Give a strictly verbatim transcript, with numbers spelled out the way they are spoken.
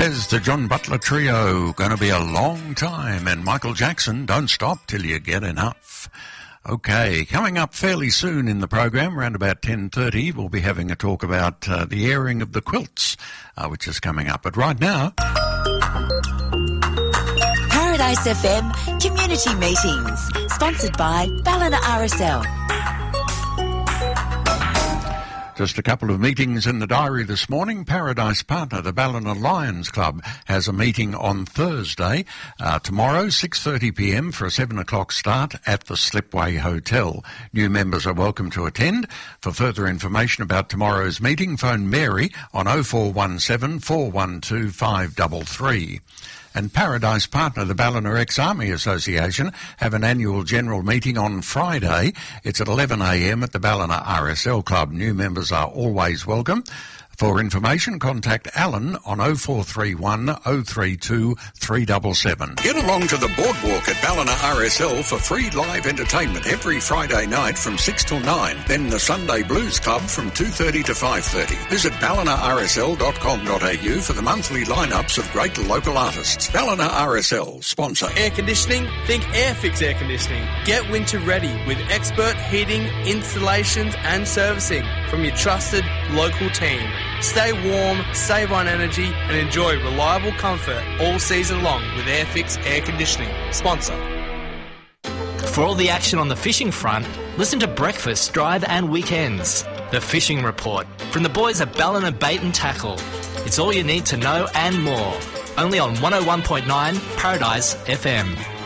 Says the John Butler Trio, going to be a long time, and Michael Jackson, Don't Stop Till You Get Enough. Okay, coming up fairly soon in the program, around about ten thirty, we'll be having a talk about uh, the airing of the quilts, uh, which is coming up. But right now... Paradise F M Community Meetings, sponsored by Ballina R S L. Just a couple of meetings in the diary this morning. Paradise Partner, the Ballina Lions Club, has a meeting on Thursday, uh, tomorrow, six thirty p m for a seven o'clock start at the Slipway Hotel. New members are welcome to attend. For further information about tomorrow's meeting, phone Mary on oh four one seven, four one two, five three three. And Paradise Partner, the Ballina Ex-Army Association, have an annual general meeting on Friday. It's at eleven a m at the Ballina R S L Club. New members are always welcome. For information, contact Alan on oh four three one, oh three two, three seven seven. Get along to the boardwalk at Ballina R S L for free live entertainment every Friday night from six till nine. Then the Sunday Blues Club from two thirty to five thirty. Visit ballina r s l dot com dot a u for the monthly lineups of great local artists. Ballina R S L, sponsor. Air conditioning? Think Airfix Air Conditioning. Get winter ready with expert heating, installations and servicing from your trusted local team. Stay warm, save on energy and enjoy reliable comfort all season long with Airfix Air Conditioning. Sponsor. For all the action on the fishing front, listen to Breakfast, Drive and Weekends. The Fishing Report from the boys at Ballina Bait and Tackle. It's all you need to know and more. Only on one oh one point nine Paradise F M.